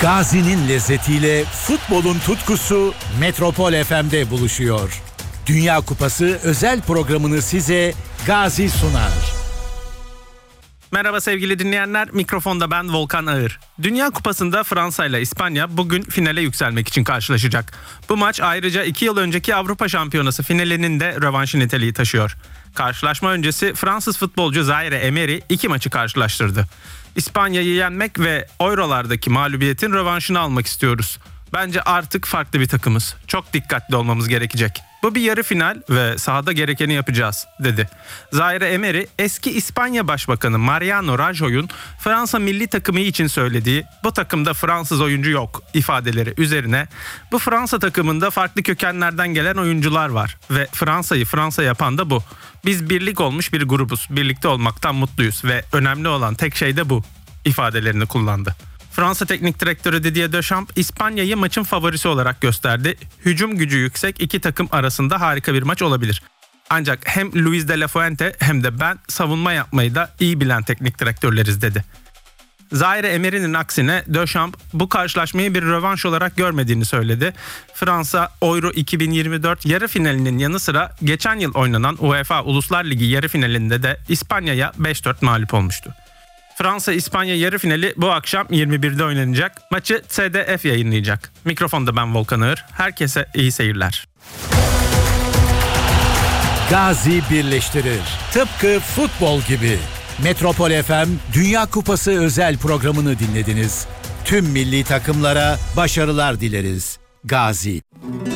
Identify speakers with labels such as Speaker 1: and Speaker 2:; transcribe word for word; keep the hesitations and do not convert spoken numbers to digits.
Speaker 1: Gazi'nin lezzetiyle futbolun tutkusu Metropol F M'de buluşuyor. Dünya Kupası özel programını size Gazi sunar.
Speaker 2: Merhaba sevgili dinleyenler, mikrofonda ben Volkan Ağır. Dünya Kupası'nda Fransa ile İspanya bugün finale yükselmek için karşılaşacak. Bu maç ayrıca iki yıl önceki Avrupa Şampiyonası finalinin de rövanşı niteliği taşıyor. Karşılaşma öncesi Fransız futbolcu Zaire Emery iki maçı karşılaştırdı. İspanya'yı yenmek ve Euro'lardaki mağlubiyetin rövanşını almak istiyoruz. Bence artık farklı bir takımız. Çok dikkatli olmamız gerekecek. Bu bir yarı final ve sahada gerekeni yapacağız, dedi. Zaire Emery, eski İspanya Başbakanı Mariano Rajoy'un Fransa milli takımı için söylediği "bu takımda Fransız oyuncu yok" ifadeleri üzerine bu Fransa takımında farklı kökenlerden gelen oyuncular var ve Fransa'yı Fransa yapan da bu. Biz birlik olmuş bir grubuz, birlikte olmaktan mutluyuz ve önemli olan tek şey de bu ifadelerini kullandı. Fransa Teknik Direktörü Didier Deschamps İspanya'yı maçın favorisi olarak gösterdi. Hücum gücü yüksek iki takım arasında harika bir maç olabilir. Ancak hem Luis de la Fuente hem de ben savunma yapmayı da iyi bilen teknik direktörleriz, dedi. Zaire Emery'nin aksine Deschamps bu karşılaşmayı bir rövanş olarak görmediğini söyledi. Fransa Euro iki bin yirmi dört yarı finalinin yanı sıra geçen yıl oynanan UEFA Uluslar Ligi yarı finalinde de İspanya'ya beş dört mağlup olmuştu. Fransa-İspanya yarı finali bu akşam yirmi birde oynanacak. Maçı S D F yayınlayacak. Mikrofonda ben Volkan Ağır. Herkese iyi seyirler.
Speaker 1: Gazi birleştirir. Tıpkı futbol gibi. Metropol F M Dünya Kupası özel programını dinlediniz. Tüm milli takımlara başarılar dileriz. Gazi.